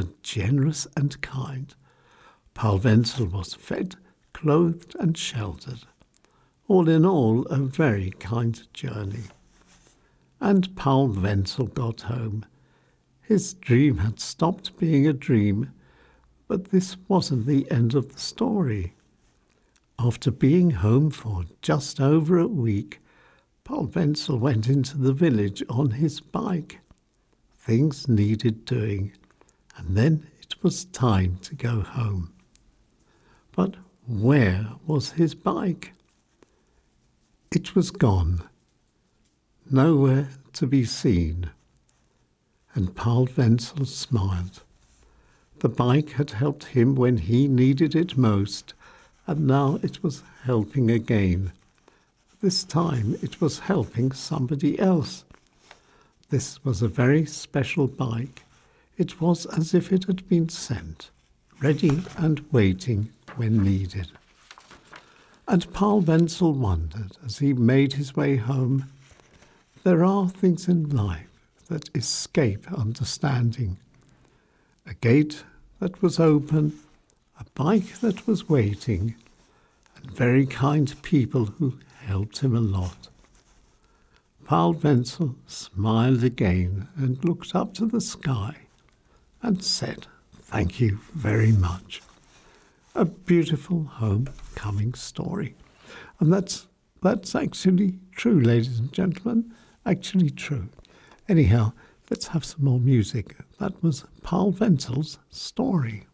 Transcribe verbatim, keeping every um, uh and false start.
generous and kind. Paul Wenzel was fed, clothed and sheltered. All in all, a very kind journey. And Paul Wenzel got home. His dream had stopped being a dream, but this wasn't the end of the story. After being home for just over a week, Paul Wenzel went into the village on his bike. Things needed doing, and then it was time to go home. But where was his bike? It was gone, nowhere to be seen. And Paul Wenzel smiled. The bike had helped him when he needed it most, and now it was helping again. This time it was helping somebody else. This was a very special bike. It was as if it had been sent, ready and waiting when needed. And Paul Wenzel wondered as he made his way home, there are things in life that escape understanding. A gate that was open, a bike that was waiting, and very kind people who helped him a lot. Paul Wenzel smiled again and looked up to the sky and said, "Thank you very much." A beautiful homecoming story. And that's that's actually true, ladies and gentlemen, actually true. Anyhow, let's have some more music. That was Paul Wenzel's story.